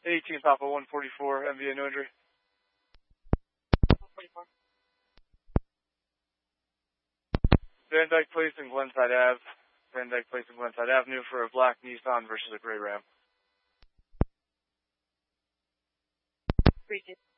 18 Papa 144, MVA no injury. 144. Van Dyke Place and Glenside Ave. Van Dyke Place and Glenside Avenue for a black Nissan versus a gray Ram. 32.